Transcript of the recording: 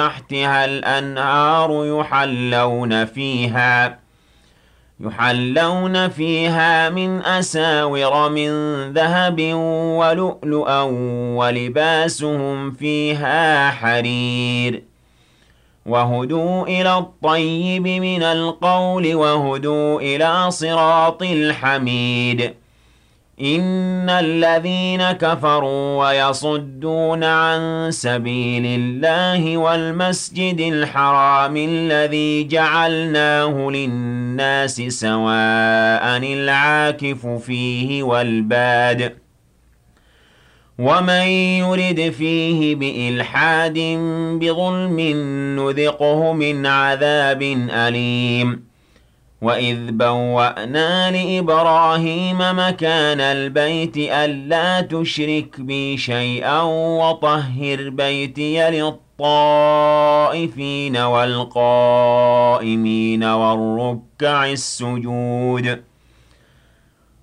تحتها الأنهار يحلون فيها من أساور من ذهب ولؤلؤا ولباسهم فيها حرير وهدوا إلى الطيب من القول وهدوا إلى صراط الحميد إن الذين كفروا ويصدون عن سبيل الله والمسجد الحرام الذي جعلناه للناس سواء العاكف فيه والباد ومن يرد فيه بإلحاد بظلم نذقه من عذاب أليم وإذ بوأنا لإبراهيم مكان البيت ألا تشرك بي شيئا وطهر بيتي للطائفين والقائمين والركع السجود